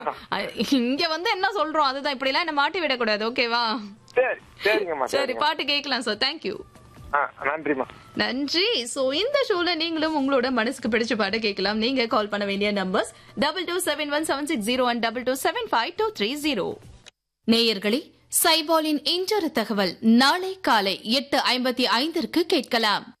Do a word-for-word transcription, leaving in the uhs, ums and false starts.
இங்க வந்து என்ன சொல்றோம் அதுதான், இப்படி எல்லாம் என்ன மாட்டி விடக்கூடாது. ஓகேவா? சரி சரிங்கம்மா. சரி, பாட்டு கேட்கலாம் சார். தேங்க்யூ. நன்றிம்மா. நன்றி. சோ இந்த ஷோல நீங்களும் உங்களோட மனசுக்கு பிடிச்ச பாட்டு கேட்கலாம். நீங்க கால் பண்ண வேண்டிய numbers double two seven one seven six zero one double two seven five two three zero. நேயர்களே, சைபாலின் இன்றொரு தகவல் நாளை காலை எட்டு ஐம்பத்தி ஐந்திற்கு கேட்கலாம்.